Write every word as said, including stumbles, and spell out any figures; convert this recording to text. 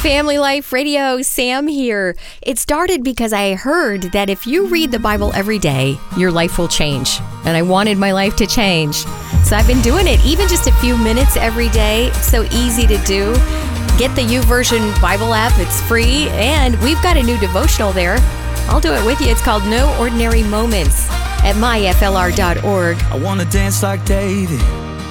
Family Life Radio, Sam here. It started because I heard that if you read the Bible every day, your life will change. And I wanted my life to change. So I've been doing it, even just a few minutes every day. It's so easy to do. Get the YouVersion Bible app. It's free. And we've got a new devotional there. I'll do it with you. It's called No Ordinary Moments at my f l r dot org. I want to dance like David,